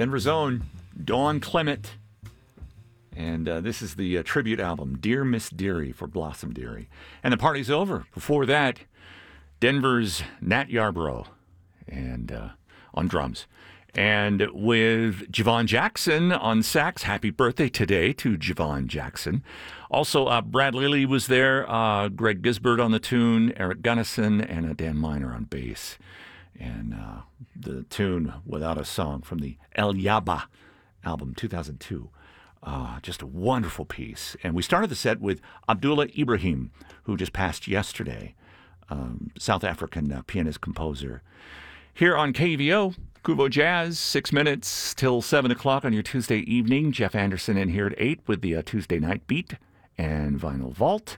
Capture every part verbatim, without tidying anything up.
Denver's own Dawn Clement. And uh, this is the uh, tribute album, Dear Miss Dearie for Blossom Dearie. And the party's over. Before that, Denver's Nat Yarbrough and uh, on drums. And with Javon Jackson on sax. Happy birthday today to Javon Jackson. Also, uh, Brad Lilly was there, uh, Greg Gisbert on the tune, Eric Gunnison, and uh, Dan Miner on bass. And uh, the tune, Without a Song, from the El Yaba album, two thousand two. Uh, just a wonderful piece. And we started the set with Abdullah Ibrahim, who just passed yesterday, um, South African uh, pianist, composer. Here on K U V O, Kuvo Jazz, six minutes till seven o'clock on your Tuesday evening. Jeff Anderson in here at eight with the uh, Tuesday Night Beat and Vinyl Vault.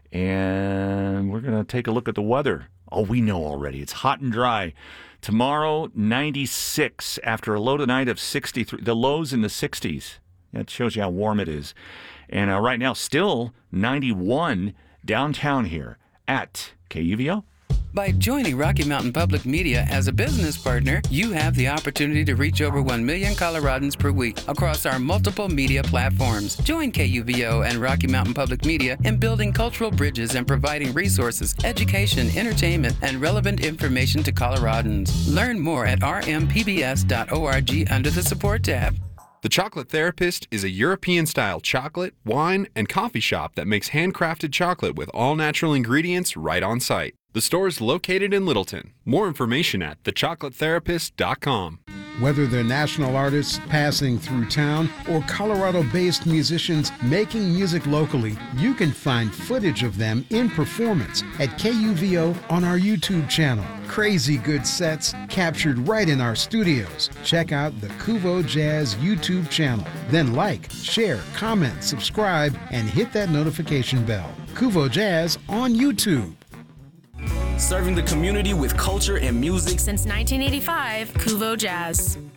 And we're going to take a look at the weather. Oh, we know already. It's hot and dry. Tomorrow, ninety-six after a low tonight of sixty-three. The low's in the sixties. That shows you how warm it is. And uh, right now, still ninety-one downtown here at K U V O. By joining Rocky Mountain Public Media as a business partner, you have the opportunity to reach over one million Coloradans per week across our multiple media platforms. Join K U V O and Rocky Mountain Public Media in building cultural bridges and providing resources, education, entertainment, and relevant information to Coloradans. Learn more at r m p b s dot org under the Support tab. The Chocolate Therapist is a European-style chocolate, wine, and coffee shop that makes handcrafted chocolate with all-natural ingredients right on site. The store is located in Littleton. More information at the chocolate therapist dot com. Whether they're national artists passing through town or Colorado-based musicians making music locally, you can find footage of them in performance at K U V O on our YouTube channel. Crazy good sets captured right in our studios. Check out the Kuvo Jazz YouTube channel. Then like, share, comment, subscribe, and hit that notification bell. Kuvo Jazz on YouTube. Serving the community with culture and music since nineteen eighty-five, Kuvo Jazz.